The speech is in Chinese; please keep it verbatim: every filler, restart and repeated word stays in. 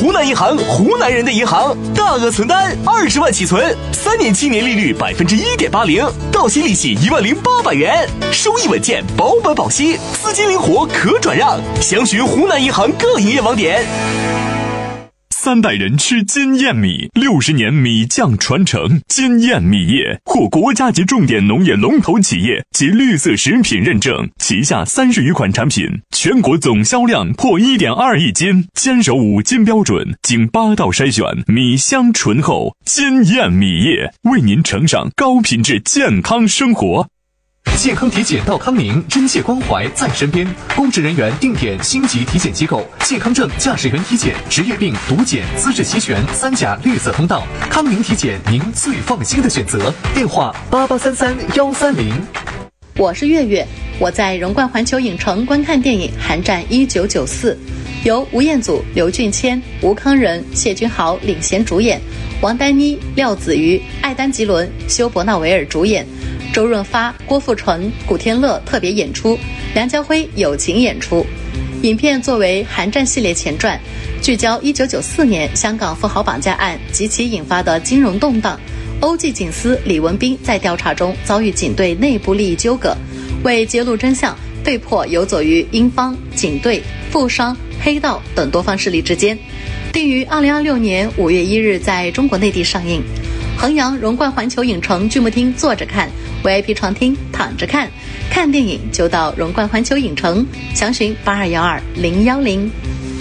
湖南银行，湖南人的银行，大额存单二十万起存，三年期年利率百分之一点八零，到期利息一万零八百元，收益稳健，保本保息，资金灵活可转让。详询湖南银行各营业网点。 三代人吃金燕米，六十年米酱传承。金燕米业获国家级重点农业龙头企业及绿色食品认证，旗下三十余款产品，全国总销量破 一点二亿斤，坚守五金标准，经八道筛选，米香醇厚。金燕米业为您呈上高品质健康生活。 健康体检到康宁，真切关怀在身边。公职人员定点星级体检机构，健康证、驾驶员体检、职业病、毒检资质齐全，三甲绿色通道。康宁体检，您最放心的选择。电话八八三三幺三零。 我是月月，我在荣冠环球影城观看电影《寒战一九九四》，由吴彦祖、刘俊谦、吴康仁、谢君豪领衔主演，王丹妮、廖子瑜、艾丹吉伦、休伯纳维尔主演。周润发、郭富城、古天乐特别演出，梁家辉友情演出。影片作为寒战系列前传，聚焦一九九四年香港富豪绑架案及其引发的金融动荡。欧记警司李文斌在调查中遭遇警队内部利益纠葛，为揭露真相，被迫游走于英方、警队、富商、黑道等多方势力之间。定于二零二六年五月一日在中国内地上映。衡阳荣冠环球影城剧目厅坐着看， V I P 床厅躺着看，看电影就到荣冠环球影城，详询八二幺二零幺零。